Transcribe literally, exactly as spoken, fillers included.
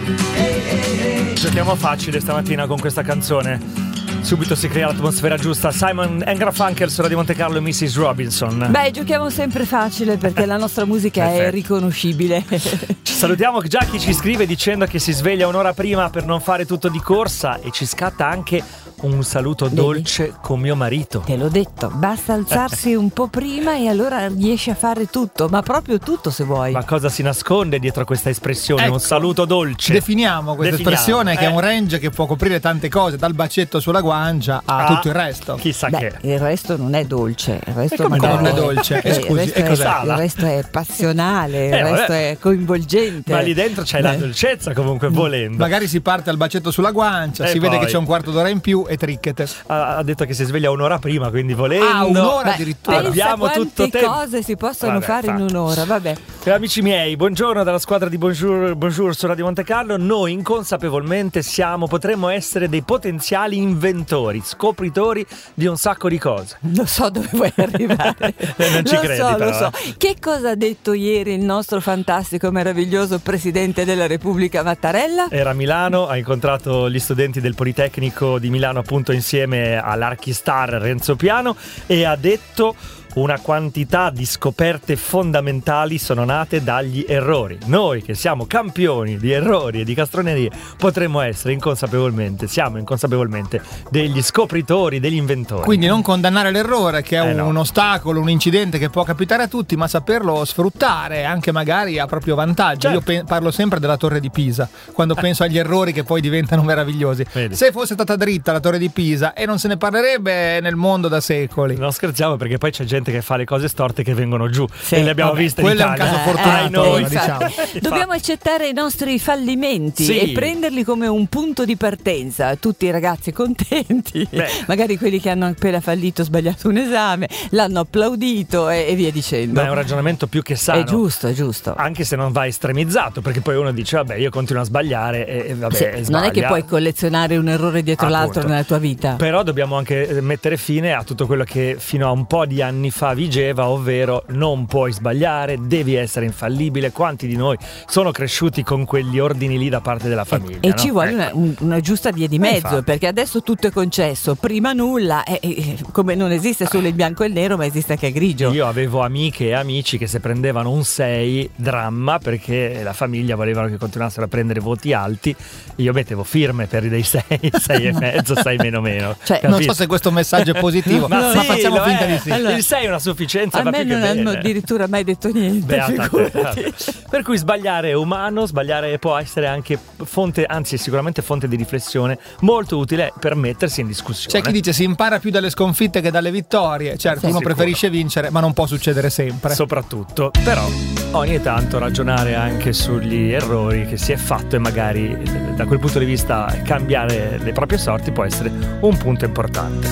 Giochiamo facile stamattina con questa canzone. Subito si crea l'atmosfera giusta. Simon and Garfunkel su Radio Monte Carlo e missus Robinson. Beh, giochiamo sempre facile perché la nostra musica è riconoscibile. Ci salutiamo, già chi ci scrive dicendo che si sveglia un'ora prima per non fare tutto di corsa, e ci scatta anche un saluto dolce Vedi? Con mio marito. Te l'ho detto, basta alzarsi un po' prima e allora riesci a fare tutto, ma proprio tutto se vuoi. Ma cosa si nasconde dietro questa espressione? Ecco, un saluto dolce. Definiamo questa Definiamo. espressione eh. che è un range che può coprire tante cose, dal bacetto sulla guancia a ah, tutto il resto. Chissà Beh, che. Il resto non è dolce. Il resto non, non è, è dolce. Eh, scusi, il, resto e cos'è? è, il resto è passionale, il eh, resto vabbè. è coinvolgente. Ma lì dentro c'è Beh. la dolcezza comunque volendo. Magari si parte al bacetto sulla guancia, e si poi. vede che c'è un quarto d'ora in più e trichete. Ha detto che si sveglia un'ora prima, quindi volendo. Ah, un'ora Beh, addirittura. Abbiamo tutto tempo. Quante cose si possono vabbè, fare infatti. in un'ora, vabbè. E amici miei, buongiorno dalla squadra di Bonjour, Bonjour su Radio Monte Carlo. Noi inconsapevolmente siamo, potremmo essere dei potenziali inventori, scopritori di un sacco di cose. Lo so dove vuoi arrivare. Non ci lo credi, so, però. Lo so. Che cosa ha detto ieri il nostro fantastico, meraviglioso Presidente della Repubblica Mattarella? Era a Milano, ha incontrato gli studenti del Politecnico di Milano appunto insieme all'Archistar Renzo Piano e ha detto: una quantità di scoperte fondamentali sono nate dagli errori. Noi che siamo campioni di errori e di castronerie potremmo essere inconsapevolmente, siamo inconsapevolmente degli scopritori, degli inventori. Quindi non condannare l'errore, che è eh un, no. un ostacolo, un incidente che può capitare a tutti, ma saperlo sfruttare anche magari a proprio vantaggio. Certo. Io pe- parlo sempre della Torre di Pisa, quando eh. penso agli errori che poi diventano meravigliosi. Vedi. Se fosse stata dritta la Torre di Pisa, e non se ne parlerebbe nel mondo da secoli. Non scherziamo, perché poi c'è gente che fa le cose storte che vengono giù, sì, e le abbiamo vabbè, viste in quello Italia. è un caso fortunato, eh, noi, diciamo. Dobbiamo accettare i nostri fallimenti sì. e prenderli come un punto di partenza. Tutti i ragazzi contenti, Beh. magari quelli che hanno appena fallito, sbagliato un esame, l'hanno applaudito e, e via dicendo. Ma è un ragionamento più che sano. È giusto, è giusto. Anche se non va estremizzato, perché poi uno dice vabbè, io continuo a sbagliare e, e vabbè, sì, e non è che puoi collezionare un errore dietro Appunto. l'altro nella tua vita. Però dobbiamo anche mettere fine a tutto quello che fino a un po' di anni fa vigeva, ovvero non puoi sbagliare, devi essere infallibile. Quanti di noi sono cresciuti con quegli ordini lì da parte della famiglia? E, e no? ci vuole ecco. una, una giusta via di mezzo, infatti. perché adesso tutto è concesso, prima nulla, e, e, come non esiste solo il bianco e il nero, ma esiste anche il grigio. Io avevo amiche e amici che se prendevano un sei, dramma, perché la famiglia volevano che continuassero a prendere voti alti. Io mettevo firme per dei sei, sei e mezzo, sei meno meno. Cioè, non so se questo messaggio è positivo, ma, ma, sì, ma facciamo finta è. di sì. Allora, il sei è una sufficienza, a va me più che non hanno bene. addirittura mai detto niente. Beata te. Per cui sbagliare è umano, sbagliare può essere anche fonte, anzi sicuramente fonte di riflessione molto utile per mettersi in discussione. C'è chi dice si impara più dalle sconfitte che dalle vittorie. Certo, sì, uno sicuro. preferisce vincere, ma non può succedere sempre. Soprattutto, però ogni tanto ragionare anche sugli errori che si è fatto e magari da quel punto di vista cambiare le proprie sorti può essere un punto importante.